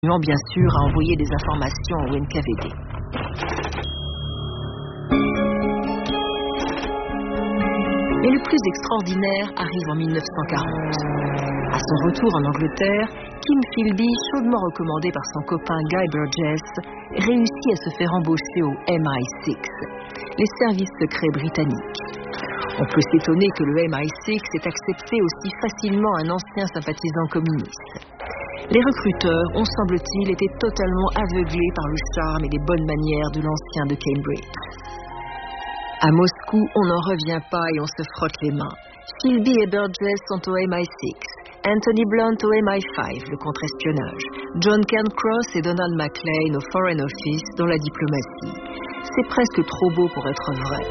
Bien sûr à envoyer des informations au NKVD. Mais le plus extraordinaire arrive en 1940. À son retour en Angleterre, Kim Philby, chaudement recommandé par son copain Guy Burgess, réussit à se faire embaucher au MI6, les services secrets britanniques. On peut s'étonner que le MI6 ait accepté aussi facilement un ancien sympathisant communiste. Les recruteurs ont, semble-t-il, été totalement aveuglés par le charme et les bonnes manières de l'ancien de Cambridge. À Moscou, on n'en revient pas et on se frotte les mains. Philby et Burgess sont au MI6, Anthony Blunt au MI5, le contre-espionnage, John Cairncross et Donald Maclean au Foreign Office, dans la diplomatie. C'est presque trop beau pour être vrai.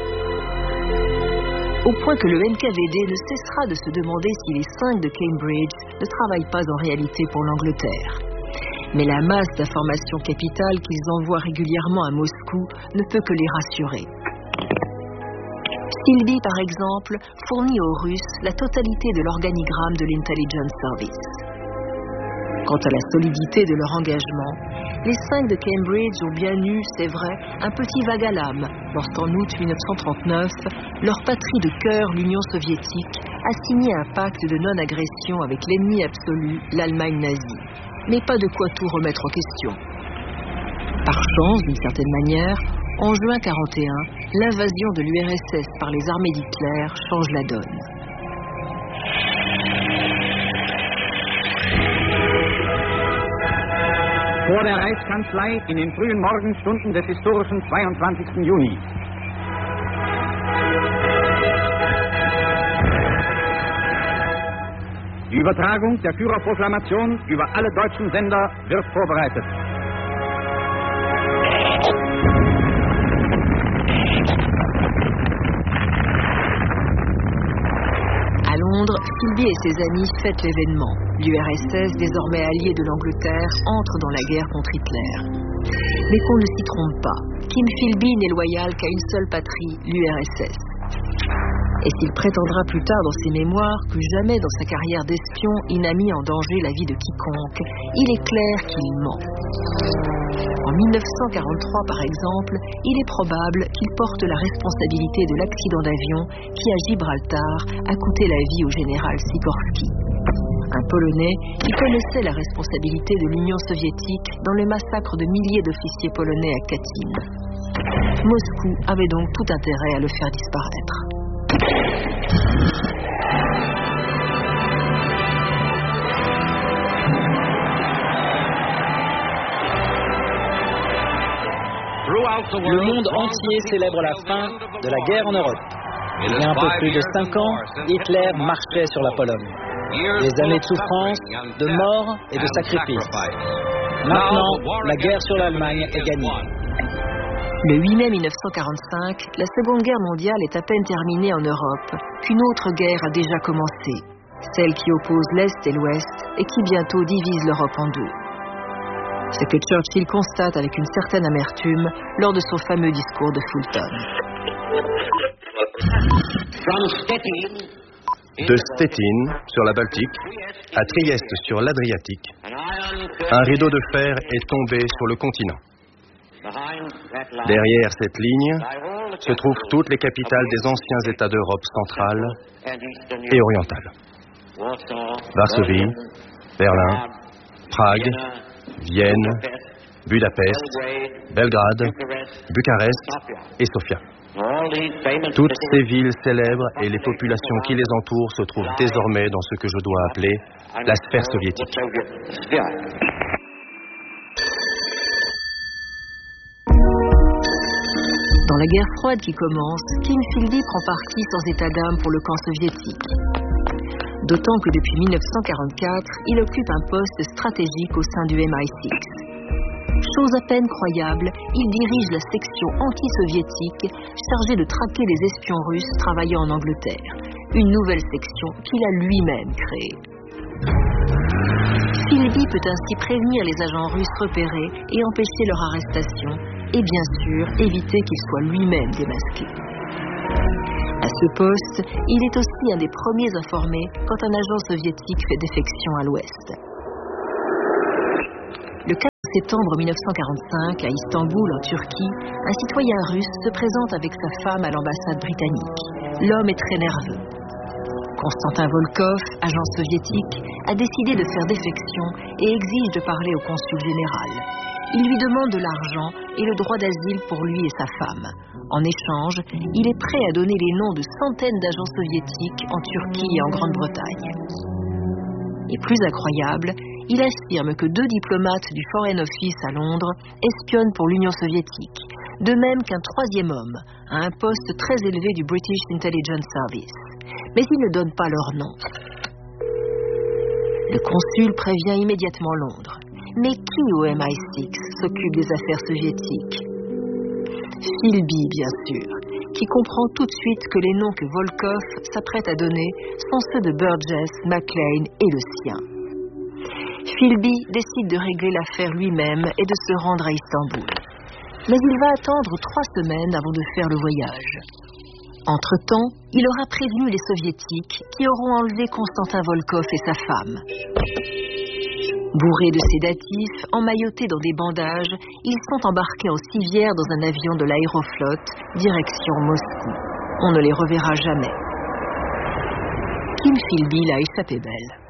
Au point que le NKVD ne cessera de se demander si les 5 de Cambridge ne travaillent pas en réalité pour l'Angleterre. Mais la masse d'informations capitales qu'ils envoient régulièrement à Moscou ne peut que les rassurer. Philby, par exemple, fournit aux Russes la totalité de l'organigramme de l'Intelligence Service. Quant à la solidité de leur engagement, les 5 de Cambridge ont bien eu, c'est vrai, un petit vague à l'âme lorsqu'en août 1939, leur patrie de cœur, l'Union soviétique, a signé un pacte de non-agression avec l'ennemi absolu, l'Allemagne nazie. Mais pas de quoi tout remettre en question. Par chance, d'une certaine manière, en juin 1941, l'invasion de l'URSS par les armées d'Hitler change la donne. Vor der Reichskanzlei in den frühen Morgenstunden des historischen 22. Juni. Die Übertragung der Führerproklamation über alle deutschen Sender wird vorbereitet. À Londres, Philby et ses amis fêtent l'événement. L'URSS, désormais alliée de l'Angleterre, entre dans la guerre contre Hitler. Mais qu'on ne s'y trompe pas, Kim Philby n'est loyal qu'à une seule patrie, l'URSS. Et s'il prétendra plus tard dans ses mémoires que jamais dans sa carrière d'espion il n'a mis en danger la vie de quiconque, il est clair qu'il ment. En 1943, par exemple, il est probable qu'il porte la responsabilité de l'accident d'avion qui, à Gibraltar, a coûté la vie au général Sikorski. Un Polonais qui connaissait la responsabilité de l'Union soviétique dans le massacre de milliers d'officiers polonais à Katyn. Moscou avait donc tout intérêt à le faire disparaître. Le monde entier célèbre la fin de la guerre en Europe. Il y a un peu plus de 5 ans, Hitler marchait sur la Pologne. Des années de souffrance, de mort et de sacrifice. Maintenant, la guerre sur l'Allemagne est gagnée. Le 8 mai 1945, la Seconde Guerre mondiale est à peine terminée en Europe qu'une autre guerre a déjà commencé, celle qui oppose l'Est et l'Ouest et qui bientôt divise l'Europe en deux. Ce que Churchill constate avec une certaine amertume lors de son fameux discours de Fulton. De Stettin, sur la Baltique, à Trieste, sur l'Adriatique, un rideau de fer est tombé sur le continent. Derrière cette ligne se trouvent toutes les capitales des anciens États d'Europe centrale et orientale. Varsovie, Berlin, Prague, Vienne, Budapest, Belgrade, Bucarest et Sofia. Toutes ces villes célèbres et les populations qui les entourent se trouvent désormais dans ce que je dois appeler la sphère soviétique. Dans la guerre froide qui commence, Kim Philby prend parti sans état d'âme pour le camp soviétique. D'autant que depuis 1944, il occupe un poste stratégique au sein du MI6. Chose à peine croyable, il dirige la section anti-soviétique chargée de traquer les espions russes travaillant en Angleterre. Une nouvelle section qu'il a lui-même créée. Philby peut ainsi prévenir les agents russes repérés et empêcher leur arrestation, et bien sûr éviter qu'il soit lui-même démasqué. À ce poste, il est aussi un des premiers informés quand un agent soviétique fait défection à l'Ouest. Le septembre 1945, à Istanbul, en Turquie, un citoyen russe se présente avec sa femme à l'ambassade britannique. L'homme est très nerveux. Konstantin Volkov, agent soviétique, a décidé de faire défection et exige de parler au consul général. Il lui demande de l'argent et le droit d'asile pour lui et sa femme. En échange, il est prêt à donner les noms de centaines d'agents soviétiques en Turquie et en Grande-Bretagne. Et plus incroyable, il affirme que 2 diplomates du Foreign Office à Londres espionnent pour l'Union soviétique, de même qu'un 3e homme à un poste très élevé du British Intelligence Service. Mais ils ne donnent pas leur nom. Le consul prévient immédiatement Londres. Mais qui au MI6 s'occupe des affaires soviétiques? Philby, bien sûr, qui comprend tout de suite que les noms que Volkov s'apprête à donner sont ceux de Burgess, Maclean et le sien. Philby décide de régler l'affaire lui-même et de se rendre à Istanbul. Mais il va attendre 3 semaines avant de faire le voyage. Entre-temps, il aura prévenu les soviétiques qui auront enlevé Konstantin Volkov et sa femme. Bourrés de sédatifs, emmaillotés dans des bandages, ils sont embarqués en civière dans un avion de l'Aéroflotte, direction Moscou. On ne les reverra jamais. Kim Philby l'a échappé belle.